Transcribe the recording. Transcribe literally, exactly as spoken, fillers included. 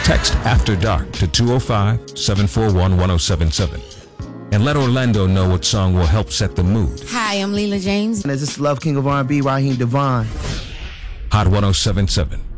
Text After Dark to two oh five, seven four one, one oh seven seven. And let Orlando know what song will help set the mood. Hi, I'm Leela James. And this is Love King of R and B, Raheem Devon. Hot one oh seven seven.